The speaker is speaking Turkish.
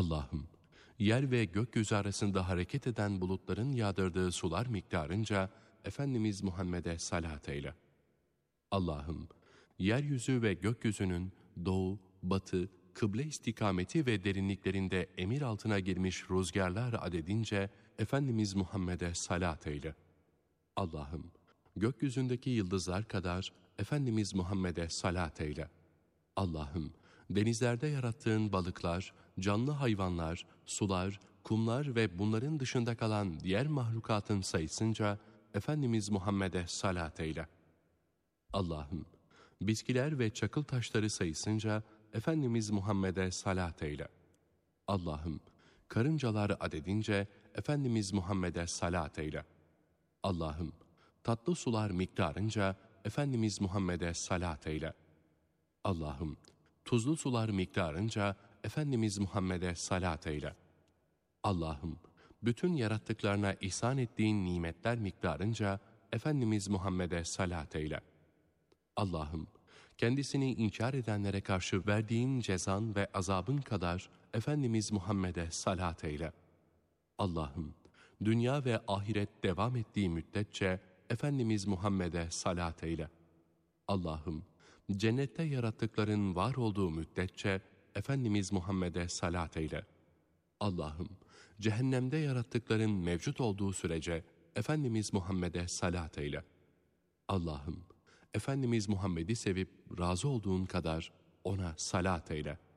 Allah'ım, yer ve gökyüzü arasında hareket eden bulutların yağdırdığı sular miktarınca Efendimiz Muhammed'e salat eyle. Allah'ım, yeryüzü ve gökyüzünün doğu, batı, kıble istikameti ve derinliklerinde emir altına girmiş rüzgarlar adedince Efendimiz Muhammed'e salat eyle. Allah'ım, gökyüzündeki yıldızlar kadar Efendimiz Muhammed'e salat eyle. Allah'ım, denizlerde yarattığın balıklar, canlı hayvanlar, sular, kumlar ve bunların dışında kalan diğer mahlukatın sayısınca Efendimiz Muhammed'e salat eyle. Allah'ım, bitkiler ve çakıl taşları sayısınca Efendimiz Muhammed'e salat eyle. Allah'ım, karıncalar adedince Efendimiz Muhammed'e salat eyle. Allah'ım, tatlı sular miktarınca Efendimiz Muhammed'e salat eyle. Allah'ım, tuzlu sular miktarınca Efendimiz Muhammed'e salat eyle. Allah'ım, bütün yarattıklarına ihsan ettiğin nimetler miktarınca Efendimiz Muhammed'e salat eyle. Allah'ım, kendisini inkar edenlere karşı verdiğin cezan ve azabın kadar Efendimiz Muhammed'e salat eyle. Allah'ım, dünya ve ahiret devam ettiği müddetçe Efendimiz Muhammed'e salat eyle. Allah'ım, cennette yarattıkların var olduğu müddetçe Efendimiz Muhammed'e salat eyle. Allah'ım, cehennemde yarattıkların mevcut olduğu sürece Efendimiz Muhammed'e salat eyle. Allah'ım, Efendimiz Muhammed'i sevip razı olduğun kadar ona salat eyle.